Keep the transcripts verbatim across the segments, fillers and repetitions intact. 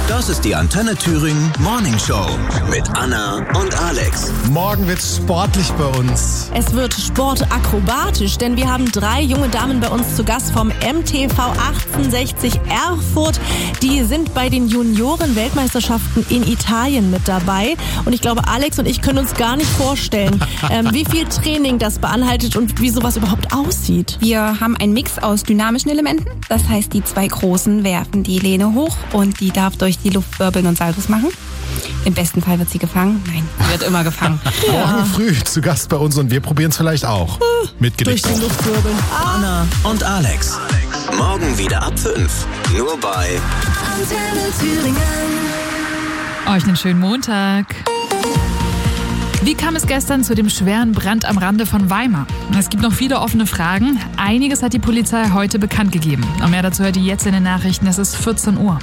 Das ist die Antenne Thüringen Morning Show mit Anna und Alex. Morgen wird's sportlich bei uns. Es wird sportakrobatisch, denn wir haben drei junge Damen bei uns zu Gast vom M T V achtzehnhundertsechzig Erfurt. Die sind bei den Junioren-Weltmeisterschaften in Italien mit dabei. Und ich glaube, Alex und ich können uns gar nicht vorstellen, ähm, wie viel Training das beinhaltet und wie sowas überhaupt aussieht. Wir haben einen Mix aus dynamischen Elementen. Das heißt, die zwei Großen werfen die Lehne hoch und die darf durch die Luft wirbeln und Saltos machen. Im besten Fall wird sie gefangen. Nein, sie wird immer gefangen. Ja. Morgen früh zu Gast bei uns und wir probieren es vielleicht auch. Mit Gedicht. Durch die Luft wirbeln. Anna und Alex. Morgen wieder ab fünf. Nur bei Antenne Thüringen. Euch einen schönen Montag. Wie kam es gestern zu dem schweren Brand am Rande von Weimar? Es gibt noch viele offene Fragen. Einiges hat die Polizei heute bekannt gegeben. Und mehr dazu hört ihr jetzt in den Nachrichten. Es ist vierzehn Uhr.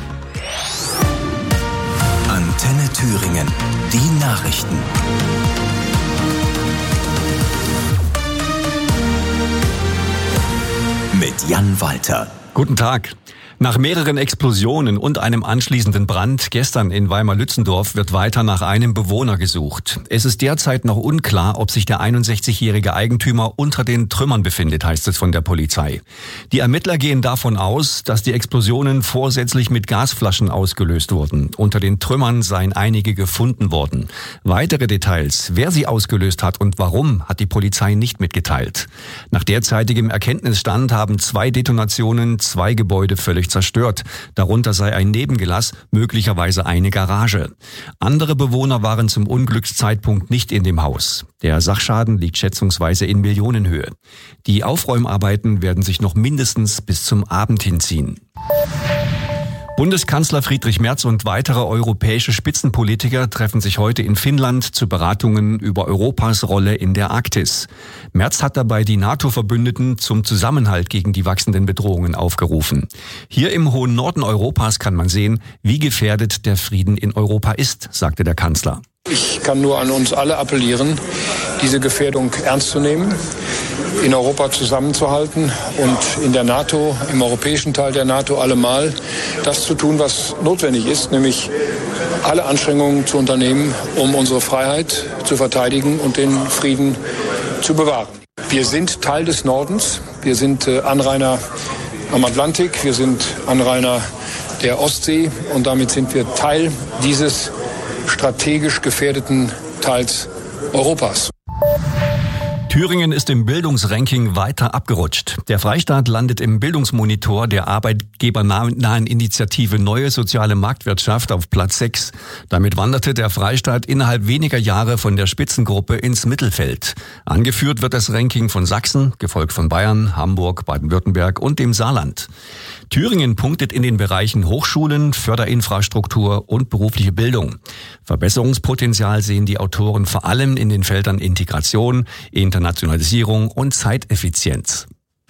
Antenne Thüringen. Die Nachrichten. Mit Jan Walter. Guten Tag. Nach mehreren Explosionen und einem anschließenden Brand gestern in Weimar-Lützendorf wird weiter nach einem Bewohner gesucht. Es ist derzeit noch unklar, ob sich der einundsechzigjährige Eigentümer unter den Trümmern befindet, heißt es von der Polizei. Die Ermittler gehen davon aus, dass die Explosionen vorsätzlich mit Gasflaschen ausgelöst wurden. Unter den Trümmern seien einige gefunden worden. Weitere Details, wer sie ausgelöst hat und warum, hat die Polizei nicht mitgeteilt. Nach derzeitigem Erkenntnisstand haben zwei Detonationen zwei Gebäude völlig zerstört. Darunter sei ein Nebengelass, möglicherweise eine Garage. Andere Bewohner waren zum Unglückszeitpunkt nicht in dem Haus. Der Sachschaden liegt schätzungsweise in Millionenhöhe. Die Aufräumarbeiten werden sich noch mindestens bis zum Abend hinziehen. Bundeskanzler Friedrich Merz und weitere europäische Spitzenpolitiker treffen sich heute in Finnland zu Beratungen über Europas Rolle in der Arktis. Merz hat dabei die NATO-Verbündeten zum Zusammenhalt gegen die wachsenden Bedrohungen aufgerufen. Hier im hohen Norden Europas kann man sehen, wie gefährdet der Frieden in Europa ist, sagte der Kanzler. Ich kann nur an uns alle appellieren, diese Gefährdung ernst zu nehmen, in Europa zusammenzuhalten und in der NATO, im europäischen Teil der NATO allemal das zu tun, was notwendig ist, nämlich alle Anstrengungen zu unternehmen, um unsere Freiheit zu verteidigen und den Frieden zu bewahren. Wir sind Teil des Nordens, wir sind Anrainer am Atlantik, wir sind Anrainer der Ostsee und damit sind wir Teil dieses strategisch gefährdeten Teils Europas. Thüringen ist im Bildungsranking weiter abgerutscht. Der Freistaat landet im Bildungsmonitor der arbeitgebernahen Initiative Neue Soziale Marktwirtschaft auf Platz sechs. Damit wanderte der Freistaat innerhalb weniger Jahre von der Spitzengruppe ins Mittelfeld. Angeführt wird das Ranking von Sachsen, gefolgt von Bayern, Hamburg, Baden-Württemberg und dem Saarland. Thüringen punktet in den Bereichen Hochschulen, Förderinfrastruktur und berufliche Bildung. Verbesserungspotenzial sehen die Autoren vor allem in den Feldern Integration, Internationalisierung und Zeiteffizienz.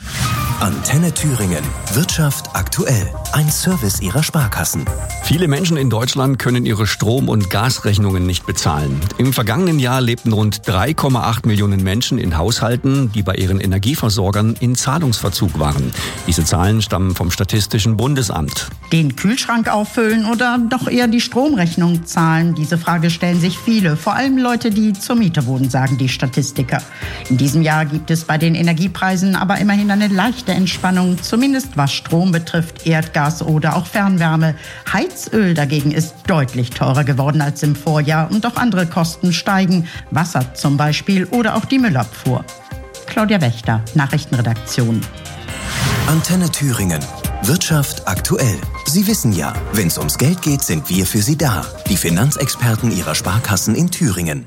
Antenne Thüringen. Wirtschaft aktuell. Ein Service ihrer Sparkassen. Viele Menschen in Deutschland können ihre Strom- und Gasrechnungen nicht bezahlen. Im vergangenen Jahr lebten rund drei Komma acht Millionen Menschen in Haushalten, die bei ihren Energieversorgern in Zahlungsverzug waren. Diese Zahlen stammen vom Statistischen Bundesamt. Den Kühlschrank auffüllen oder doch eher die Stromrechnung zahlen? Diese Frage stellen sich viele. Vor allem Leute, die zur Miete wohnen, sagen die Statistiker. In diesem Jahr gibt es bei den Energiepreisen aber immerhin eine leichte Entspannung, zumindest was Strom betrifft, Erdgas oder auch Fernwärme. Heizöl dagegen ist deutlich teurer geworden als im Vorjahr und auch andere Kosten steigen, Wasser zum Beispiel oder auch die Müllabfuhr. Claudia Wächter, Nachrichtenredaktion. Antenne Thüringen. Wirtschaft aktuell. Sie wissen ja, wenn es ums Geld geht, sind wir für Sie da. Die Finanzexperten Ihrer Sparkassen in Thüringen.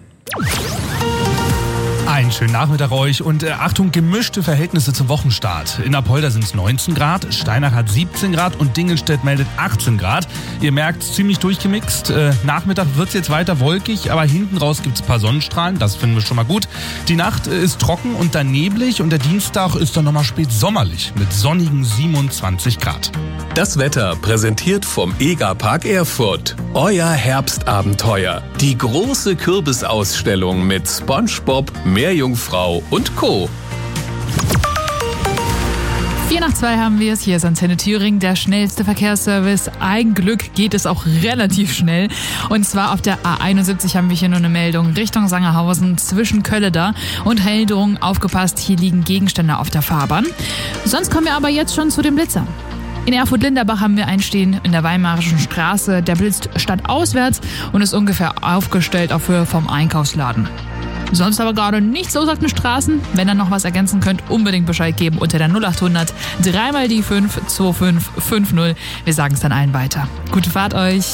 Einen schönen Nachmittag euch und äh, Achtung, gemischte Verhältnisse zum Wochenstart. In Apolda sind es neunzehn Grad, Steinach hat siebzehn Grad und Dingelstedt meldet achtzehn Grad. Ihr merkt, ziemlich durchgemixt. Äh, Nachmittag wird es jetzt weiter wolkig, aber hinten raus gibt es ein paar Sonnenstrahlen, das finden wir schon mal gut. Die Nacht äh, ist trocken und dann neblig und der Dienstag ist dann nochmal spät sommerlich mit sonnigen siebenundzwanzig Grad. Das Wetter präsentiert vom Egerpark Erfurt. Euer Herbstabenteuer. Die große Kürbisausstellung mit SpongeBob, Meerjungfrau und Co. Vier nach zwei haben wir es. Hier ist Antenne Thüringen, der schnellste Verkehrsservice. Ein Glück geht es auch relativ schnell. Und zwar auf der A einundsiebzig haben wir hier nur eine Meldung Richtung Sangerhausen zwischen Kölleda und Heldrung. Aufgepasst, hier liegen Gegenstände auf der Fahrbahn. Sonst kommen wir aber jetzt schon zu dem Blitzer. In Erfurt-Linderbach haben wir einen stehen in der Weimarischen Straße. Der blitzt stadtauswärts und ist ungefähr aufgestellt auf Höhe vom Einkaufsladen. Sonst aber gerade nichts los auf den Straßen. Wenn ihr noch was ergänzen könnt, unbedingt Bescheid geben unter der null acht hundert drei mal die fünf zwei fünf fünf null. Wir sagen es dann allen weiter. Gute Fahrt euch.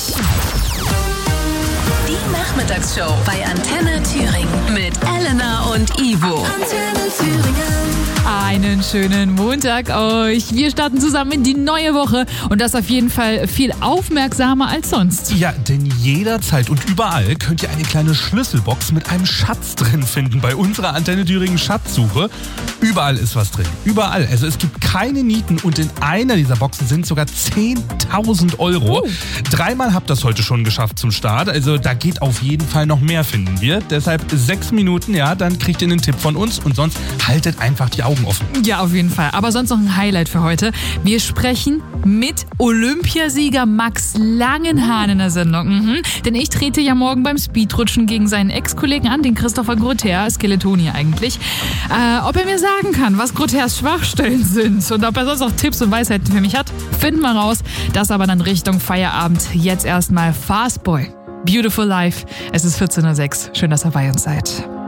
Die Nachmittagsshow bei Antenne Thüringen mit Elena und Ivo. Antenne Thüringen. Einen schönen Montag euch. Wir starten zusammen in die neue Woche und das auf jeden Fall viel aufmerksamer als sonst. Ja, denn jederzeit und überall könnt ihr eine kleine Schlüsselbox mit einem Schatz drin finden bei unserer Antenne Thüringen Schatzsuche. Überall ist was drin. Überall. Also es gibt keine Nieten und in einer dieser Boxen sind sogar zehntausend Euro. Uh. Dreimal habt ihr das heute schon geschafft zum Start. Also da geht auf jeden Fall noch mehr, finden wir. Deshalb sechs Minuten, ja, dann kriegt ihr einen Tipp von uns und sonst haltet einfach die Augen offen. Ja, auf jeden Fall. Aber sonst noch ein Highlight für heute. Wir sprechen mit Olympiasieger Max Langenhahn in der Sendung. Mhm. Denn ich trete ja morgen beim Speedrutschen gegen seinen Ex-Kollegen an, den Christopher Grother, Skeletoni eigentlich. Äh, ob er mir sagen kann, was Grothers Schwachstellen sind und ob er sonst noch Tipps und Weisheiten für mich hat, finden wir raus. Das aber dann Richtung Feierabend. Jetzt erstmal Fastboy. Beautiful Life. Es ist vierzehn Uhr sechs. Schön, dass ihr bei uns seid.